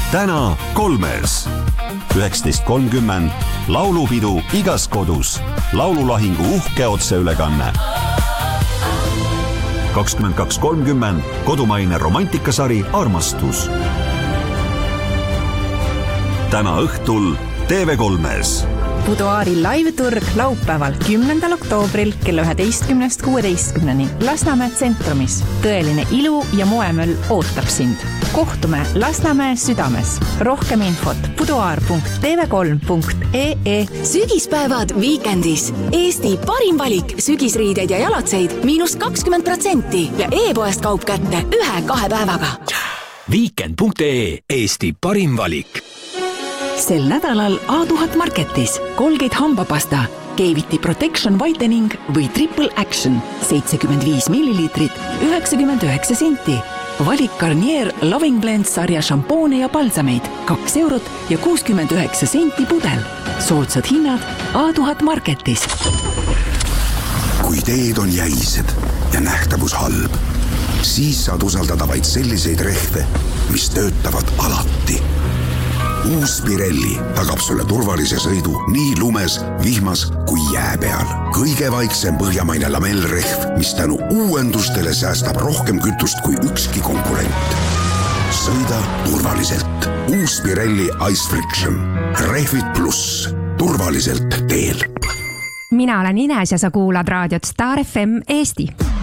täna kolmes. 19.30 laulupidu igas kodus. Laululahingu uhke otseülekanne. 22.30 kodumaine romantikasari Armastus. Täna õhtul TV3-s. Buduaari live-turg laupäeval 10. oktoobril kella 11.16 Lasnamäe tsentrumis. Tõeline ilu ja moemöll ootab sind. Kohtume Lasnamäe südames. Rohkem infot buduaar.tv3.ee. Sügispäevad Weekendis. Eesti parim valik sügisriideid ja jalatseid -20% ja e-poest kaup kätte 1-2 päevaga. Weekend.ee. Eesti parim valik. Sel nädalal A1000 Marketis Colgate hambapasta, Cavity Protection Whitening või Triple Action 75 milliliitrit 99 senti. Valik Garnier Loving Blend sarja šampoone ja palsameid 2 eurot ja 69 senti pudel. Soodsad hinnad A1000 Marketis. Kui teed on jäised ja nähtavus halb, siis saad usaldada vaid selliseid rehve, mis töötavad alati. Uus Pirelli tagab sulle turvalise sõidu nii lumes, vihmas kui jää peal. Kõige vaiksem põhjamaine lamellrehv, mis tänu uuendustele säästab rohkem kütust kui ükski konkurent. Sõida turvaliselt. Uus Pirelli Ice Friction. Rehvid pluss. Turvaliselt teel. Mina olen Ines ja sa kuulad raadiot Star FM Eesti.